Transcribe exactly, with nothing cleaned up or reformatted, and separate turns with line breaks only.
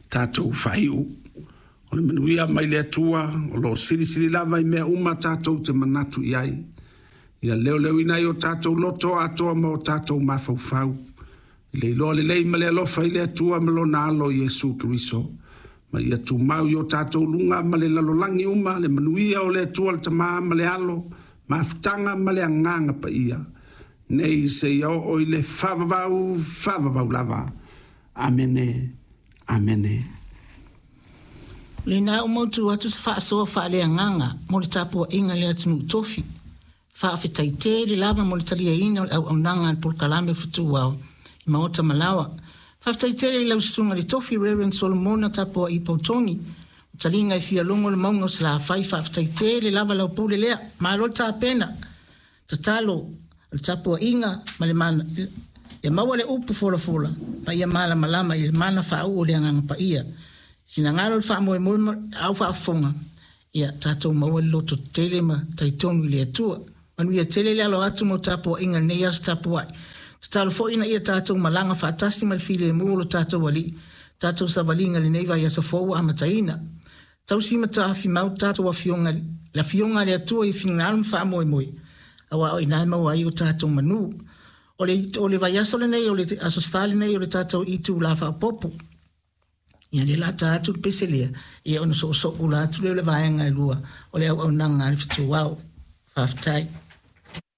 tātou whaiu. O le manuia mai le atua, o lo siri siri lava i mea uma tātou te manatu i ai. Ia leo leo inai o tātou loto atoa ma o tātou mawhauwhau. I le iloa le lei ma le alofa i le atua ma lo na alo Iesu Kiriso. Ma ia tu mau i o tātou lunga ma le lalolangi uma, le manuia o le atua le tamaa ma le alo, ma futanga ma le anganga pa ia. Nei se iau o i le whavavau, whavavau lava. Amene, amene.
Le nā o mautu atu sa whaasoa whaale anganga, mo le tāpua inga le atunu tofi. Whaafetai te le lava mo le talia ina au au nanga al polkalame fitu wau, i maota malawa. Whaafetai te le lau sunga le tofi Reverend Solomona tāpua i Pautongi, o talinga i fia longo le maunga o sila whai whaafetai te le lava lau pule lea, maa lo tā pena. Tatalo, le tāpua inga, ma le mana, ia maua le upu fola fola, pa ia mala malama i le mana whaau o le anganga pa ia. Sina ngaro le wha moe moe au wha afonga. Ia tātou maua le loto tele ma taitonu i le atua. Manu ia tele le alo atu mo tāpua inga nei as tāpua ai. Tātalo fo ina ia tātou malanga wha atasti ma le file e muolo tātou wali. Tātou sa walinga le neiva ia sa foua ama taina. Tau si mata afi mau tātou a fionga. La fionga le atua i fingarum wha moe moe. Awa o inai maua i o tātou manu. O le, o le vaiaso le nei, o le asostali nei, o le tātou itu la wha popo. Ia le la tātou le peselea, ia ono so so ula atu le le vaenga i lua, o le au au nanga le fitu wau, whaftai.